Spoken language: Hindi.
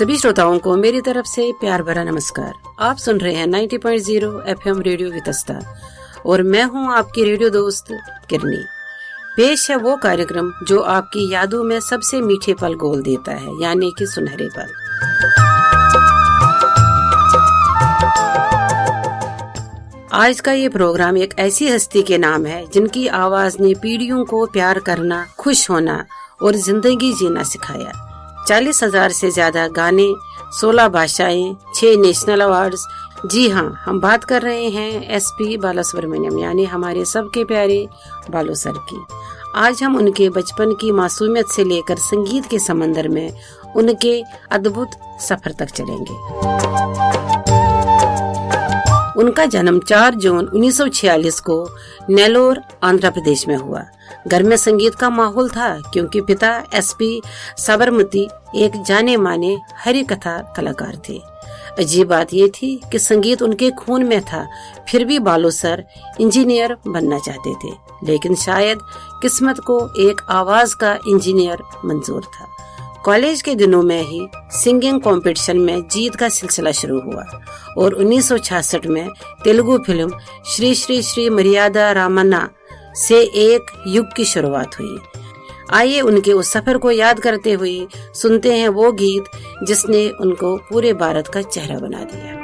सभी श्रोताओं को मेरी तरफ से प्यार भरा नमस्कार। आप सुन रहे हैं 90.0 FM रेडियो वितस्ता और मैं हूं आपकी रेडियो दोस्त किरनी। पेश है वो कार्यक्रम जो आपकी यादों में सबसे मीठे पल गोल देता है, यानी कि सुनहरे पल। आज का ये प्रोग्राम एक ऐसी हस्ती के नाम है जिनकी आवाज ने पीढ़ियों को प्यार करना, खुश होना और जिंदगी जीना सिखाया। 40,000 से ज्यादा गाने, 16 भाषाएं, 6 नेशनल अवार्ड्स। जी हाँ, हम बात कर रहे हैं SP बालासुब्रमण्यम, यानी हमारे सबके प्यारे बालू सर की। आज हम उनके बचपन की मासूमियत से लेकर संगीत के समंदर में उनके अद्भुत सफर तक चलेंगे। उनका जन्म 4 जून 1946 को नेल्लोर, आंध्र प्रदेश में हुआ। घर में संगीत का माहौल था क्योंकि पिता SP साबरमती एक जाने माने हरि कथा कलाकार थे। अजीब बात ये थी कि संगीत उनके खून में था, फिर भी बालू सर इंजीनियर बनना चाहते थे, लेकिन शायद किस्मत को एक आवाज का इंजीनियर मंजूर था। कॉलेज के दिनों में ही सिंगिंग कंपटीशन में जीत का सिलसिला शुरू हुआ और 1966 में तेलुगु फिल्म श्री श्री श्री मर्यादा रामन्ना से एक युग की शुरुआत हुई। आइए उनके उस सफर को याद करते हुए सुनते हैं वो गीत जिसने उनको पूरे भारत का चेहरा बना दिया।